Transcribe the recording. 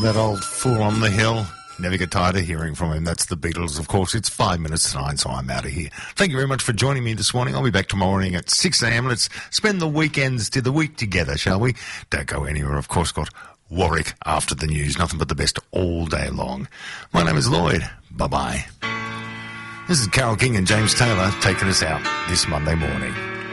that old fool on the hill. Never get tired of hearing from him. That's the Beatles, of course. It's 5 minutes to 9, so I'm out of here. Thank you very much for joining me this morning. I'll be back tomorrow morning at 6 a.m. Let's spend the weekends to the week together, shall we? Don't go anywhere. Of course, got Warwick after the news. Nothing but the best all day long. My name is Lloyd. Bye-bye. This is Carole King and James Taylor taking us out this Monday morning.